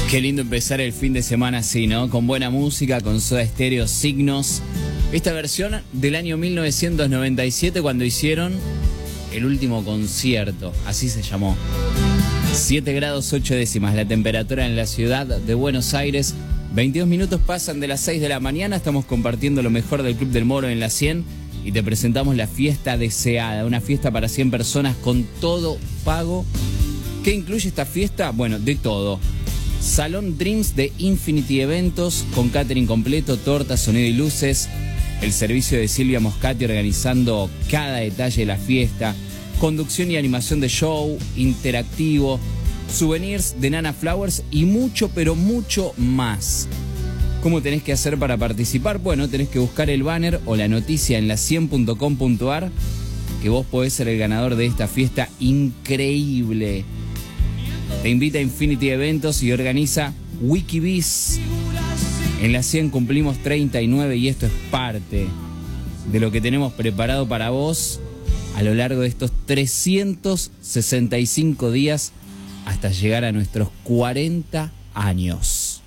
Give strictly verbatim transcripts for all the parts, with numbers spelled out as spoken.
Qué lindo empezar el fin de semana así, ¿no? Con buena música, con Soda Stereo, Signos. Esta versión del año mil novecientos noventa y siete, cuando hicieron el último concierto, así se llamó. siete grados ocho décimas la temperatura en la ciudad de Buenos Aires. veintidós minutos pasan de las seis de la mañana. Estamos compartiendo lo mejor del Club del Moro en la cien y te presentamos la fiesta deseada, una fiesta para cien personas con todo pago. ¿Qué incluye esta fiesta? Bueno, de todo. Salón Dreams de Infinity Eventos, con catering completo, torta, sonido y luces. El servicio de Silvia Moscati organizando cada detalle de la fiesta. Conducción y animación de show, interactivo, souvenirs de Nana Flowers y mucho, pero mucho más. ¿Cómo tenés que hacer para participar? Bueno, tenés que buscar el banner o la noticia en la cien punto com punto ar, que vos podés ser el ganador de esta fiesta increíble. Te invita a Infinity Eventos y organiza Wikibiz. En la cien cumplimos treinta y nueve y esto es parte de lo que tenemos preparado para vos a lo largo de estos trescientos sesenta y cinco días hasta llegar a nuestros cuarenta años.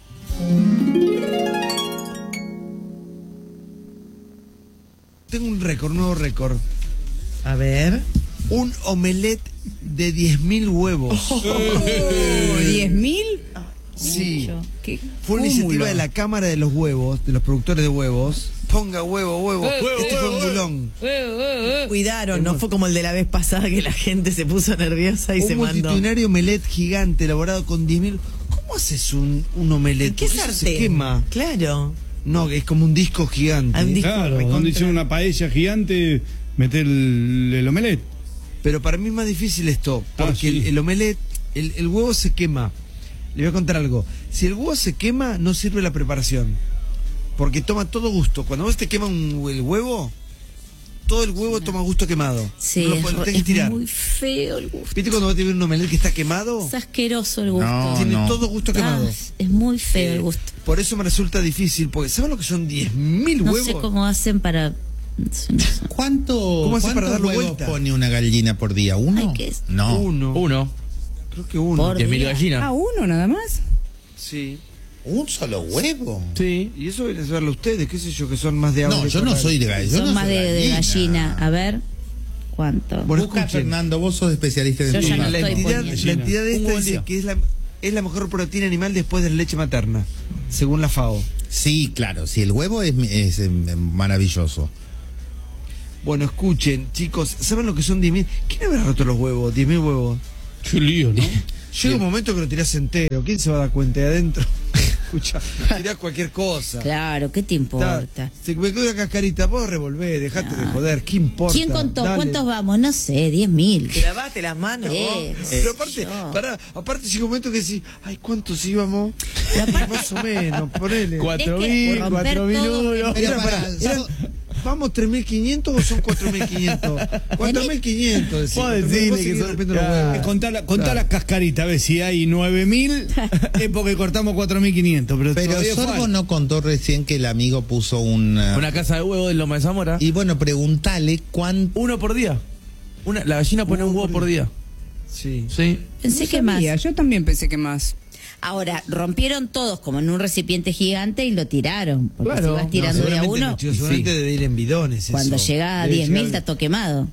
Tengo un récord, un nuevo récord. A ver. Un omelette de diez mil huevos. Oh, ¿diez mil? Sí. ¿Qué Fue una iniciativa de la Cámara de los Huevos, de los productores de huevos. Ponga huevo, huevo. Huevo, este huevo, fue un bulón. Cuidaron, no fue como el de la vez pasada que la gente se puso nerviosa y un se mandó. Un multitudinario omelette gigante elaborado con diez mil. ¿Cómo haces un, un omelette? ¿Qué Porque sartén? eso se quema. Claro. No, es como un disco gigante. Ah, un disco Claro, recontra. donde hicieron una paella gigante, meter el, el omelette. Pero para mí es más difícil esto, porque Ah, sí. el, el omelette, el, el huevo se quema. Le voy a contar algo. Si el huevo se quema, no sirve la preparación. Porque toma todo gusto. Cuando vos te quema un, el huevo, todo el huevo toma gusto quemado. Sí, no lo es, podés- lo tenés es que tirar. muy feo el gusto. ¿Viste cuando vos te ves un omelette que está quemado? Es asqueroso el gusto. No, Tiene no. todo gusto quemado. Ah, es, es muy feo Eh, el gusto. Por eso me resulta difícil, porque ¿saben lo que son diez mil No huevos? sé cómo hacen para... no sé. ¿Cuánto, ¿Cómo hace para ¿cuántos darlo huevos vuelta? pone una gallina por día? ¿Uno? Ay, ¿qué es? No. Uno. Uno. Creo que uno. Por diez mil día. gallinas. Ah, uno nada más. Sí. ¿Un solo huevo? Sí. Y eso viene a saberlo ustedes, qué sé yo, que son más de agua. No, que yo no corral. soy de gallina. Son más de, de gallina. A ver, ¿cuánto? Bueno, Busca, escuchen. Fernando, vos sos especialista en Yo ya tema. no La estoy entidad, poniendo. la entidad de Un esta buen dice día. que es la, es la mejor proteína animal después de la leche materna, según la FAO. Sí, claro, sí, el huevo es, es, eh, maravilloso. Bueno, escuchen, chicos, ¿saben lo que son diez mil? ¿Quién habrá roto los huevos? diez mil huevos. Qué lío, ¿no? Llega un momento que lo tirás entero. ¿Quién se va a dar cuenta de adentro? Escucha, tirás cualquier cosa. Claro, ¿qué te Está- importa? Se me queda una cascarita, vos revolvé, dejate de joder, ¿qué importa? ¿Quién contó? Dale. ¿Cuántos vamos? No sé, diez mil. Te lavaste las manos. Sí. vos. Pero aparte, Yo. pará, aparte llega un momento que decís, ay, ¿cuántos íbamos? Más o menos, ponele. Cuatro que mil, romper cuatro mil todo. uno. Pero Era pará, para- eran- ¿Vamos tres mil quinientos o son cuatro mil quinientos? cuatro mil quinientos, decís. Vos Pero decile vos que seguís son- rompiendo los Ah, huevos. Contá, la, contá Claro. las cascaritas, a ver si hay nueve mil, es porque cortamos cuatro mil quinientos. Pero, Pero todavía Sorbo falta. no contó recién que el amigo puso una... Una casa de huevos en Loma de Zamora. Y bueno, preguntale cuánto... Uno por día. Una, la gallina pone un huevo por día. Sí. Sí. Pensé No que más. sabía, yo también pensé que más. Ahora, rompieron todos como en un recipiente gigante y lo tiraron. Porque Claro. si vas tirando de a seguramente uno, no, chicos, seguramente debe ir en bidones. cuando eso. llega a Debe diez mil llegar- está todo quemado.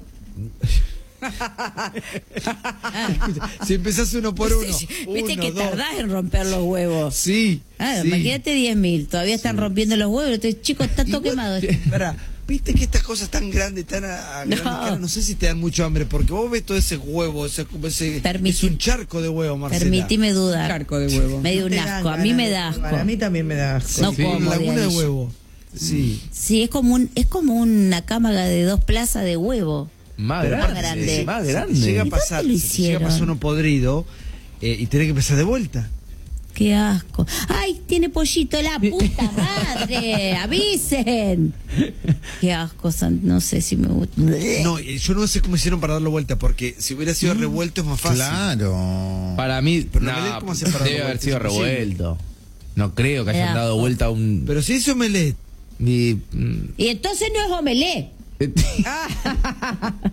Si empezás uno por uno. Viste uno, que dos. tardás en romper los huevos. Sí. Ah, sí. imagínate diez mil, todavía están rompiendo los huevos. Entonces, chicos, está todo Igual- quemado. Pará, viste que estas cosas tan grandes, tan a, a No. grandes escala, no sé si te dan mucho hambre, porque vos ves todo ese huevo, ese, ese Permití- es un charco de huevo, Marcela. Permitime dudar. Charco de huevo. Me dio No un te dan asco, a mí ganas me de da probar. asco. A mí también me da asco. No Sí, como una de laguna de ahí. huevo. Sí. Sí, es como un, es como una cámara de dos plazas de huevo. Más Pero grande. aparte, grande. si- Más si grande. Llega a ¿Y pasar, dónde lo si llega a pasar hicieron? uno podrido eh, y tenés que empezar de vuelta. Qué asco. ¡Ay, tiene pollito la puta madre! ¡Avisen! Qué asco, San- no sé si me gusta. No, eh, yo no sé cómo hicieron para darlo vuelta, porque si hubiera sido revuelto es más fácil. Claro. Para mí, Pero no, la omelette, ¿cómo se para debe dar haber vuelta? sido Es imposible. revuelto. No creo que hayan Era- dado vuelta a un... Pero si hizo omelette. y, mm, Y entonces no es omelette.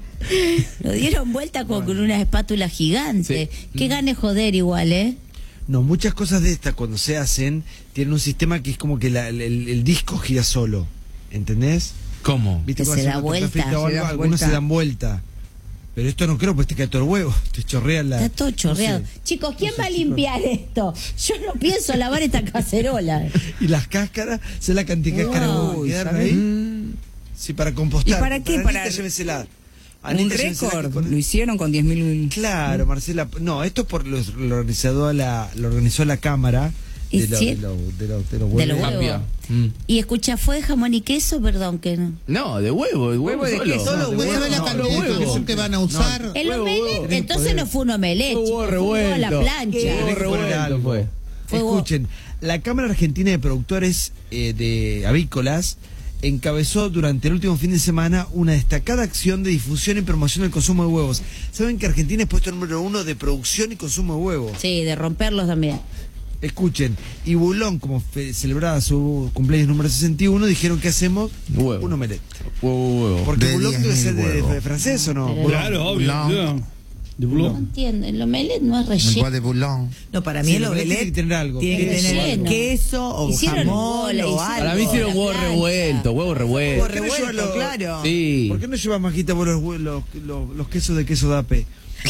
Lo dieron vuelta con, con una espátula gigante. Sí. Qué gane joder igual, ¿eh? No, muchas cosas de estas cuando se hacen tienen un sistema que es como que la- el, el- el disco gira solo, ¿entendés? ¿Cómo? ¿Viste Que cuando se hace da una torta vuelta. frita o Se algo? da Algunos vuelta. se dan vuelta. Pero esto no creo, pues te cae todo el huevo, te chorrea la... Está todo chorreado. no sé. Chicos, ¿quién No sé, va a chicos. limpiar esto? Yo no pienso lavar esta cacerola. Y las cáscaras, sé la cantidad de cáscaras Wow, que quedaron ¿sabes? ahí. Sí, para compostar. ¿Y para qué? Anita, Para- llévesela. Un Anita, llévesela que récord. pone- Lo hicieron con diez mil. Claro, Marcela. No, esto por lo, lo organizó la, lo organizó la cámara ¿Y de, lo- sí? de, lo- de, lo- de los De los huevos. Cambia. huevos. Mm. Y escucha, ¿fue de jamón y queso? Perdón, que no. No, de huevo, de huevo, Huevo de solo. queso. Solo de voy a huevo, ver la no, cantidad de huevo. queso que van a usar. El Huevo, omelette, huevo. entonces no fue un omelette, Huevo chicos, fue un huevo a la revuelto. plancha. Huevo Tiene que poner revuelto algo. fue. Fue huevo. Escuchen, la Cámara Argentina de Productores eh, de Avícolas encabezó durante el último fin de semana una destacada acción de difusión y promoción del consumo de huevos. ¿Saben que Argentina es puesto número uno de producción y consumo de huevos? Sí, de romperlos también. Escuchen, y Bulón, como fe- celebraba su cumpleaños número sesenta y uno, dijeron que hacemos Huevo. un omelette. Huevo, huevo. Porque De Bulón debe diez ser mil de, huevos. de francés o no. Pero- Boulogne. Claro, obvio. Boulogne. claro. De No Boulogne. entiendo, el omelette no es El bois relleno. de Boulogne. No, para mí Sí, el el omelette omelette tiene que tener algo. tiene que Tiene tener relleno. queso o Hicieron jamón bola, o hicieron algo. Para mí hicieron la huevo plancha. revuelto, huevo Huevo revuelto. qué no lleva revuelto, lo- claro. Sí. ¿Por qué no lleva Majita vos los, hue- los, los, los quesos de queso dape?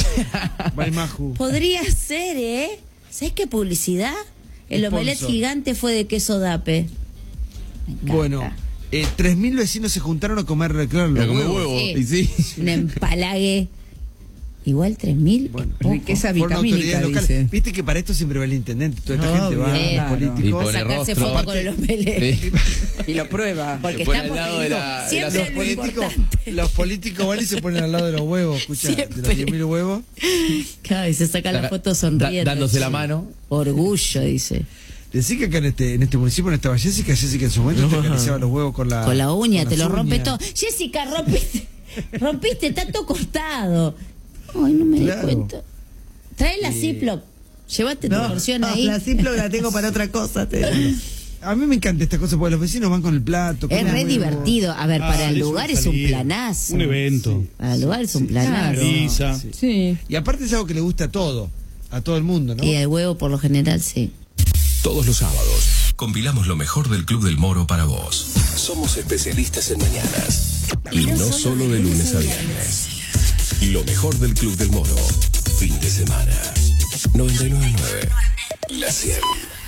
Baimaju. Podría ser, ¿eh? ¿Sabes qué publicidad? El Sponsor. omelette gigante fue de queso dape. Me encanta. Bueno, eh, tres mil vecinos se juntaron a comer, claro, los Pero como huevos. huevo. Sí. Y sí. Un empalague. Igual tres mil. Bueno, Riqueza fueron vitamínica, autoridades locales. dice. Viste que para esto siempre va el intendente, toda esta Obvio. gente va, Eh, los claro. Y políticos. pone Sacarse rostro. foto con el omelette. Sí. Y lo prueba. Porque Se pone estamos al lado de la- de la siempre Los lo políticos, importante. los políticos van y se ponen al lado de los huevos, escucha, de los Siempre. diez mil huevos. Claro, y se saca la Da- foto sonriendo. dándose la mano. Orgullo, dice. Decí que acá en este, en este municipio no estaba Jessica, Jessica en su momento te acariciaba los huevos con la Con la uña, con te las lo rompe uñas. todo. Jessica, rompiste. rompiste, está todo cortado. Ay, no me Claro. di cuenta. Trae la Ziploc. Llévate tu No, porción no, ahí. la simple la tengo para otra cosa. te digo. A mí me encanta esta cosa porque los vecinos van con el plato. con Es el re huevo. divertido. A ver, Ah, para el es lugar una es un salida, planazo. Un evento. Para el lugar es un planazo. Pizza. Sí. Y aparte es algo que le gusta a todo, a todo el mundo, ¿no? Y el huevo, por lo general, sí. Todos los sábados compilamos lo mejor del Club del Moro para vos. Somos especialistas en mañanas. Y no solo de lunes a viernes. Lo mejor del Club del Moro. Fin de semana. noventa y nueve punto nueve. La cien.